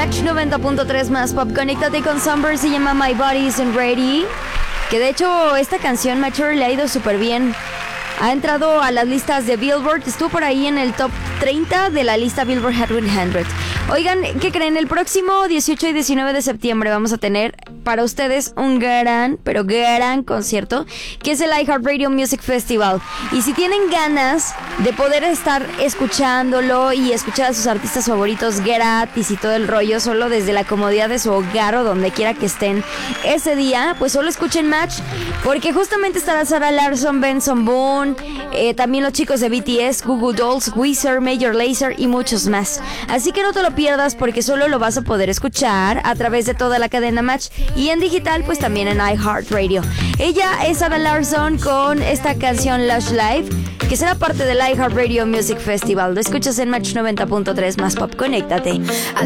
Match 90.3 más pop. Conéctate con Sunburst, se llama My Body Isn't Ready. Que de hecho esta canción Mature le ha ido súper bien. Ha entrado a las listas de Billboard. Estuvo por ahí en el top 30 de la lista Billboard Hot 100. Oigan, ¿qué creen? El próximo 18 y 19 de septiembre vamos a tener para ustedes un gran, pero gran concierto, que es el iHeartRadio Music Festival. Y si tienen ganas de poder estar escuchándolo y escuchar a sus artistas favoritos gratis y todo el rollo, solo desde la comodidad de su hogar o donde quiera que estén ese día, pues solo escuchen Match, porque justamente estará Sarah Larsson, Benson Boone, también los chicos de BTS, Google Dolls, Weezer, Major Lazer y muchos más. Así que no te lo pierdas, porque solo lo vas a poder escuchar a través de toda la cadena Match y en digital pues también en iHeartRadio. Ella es Sarah Larsson con esta canción Lush Life, que será parte del iHeartRadio Music Festival. Lo escuchas en Match 90.3 más pop. Conéctate.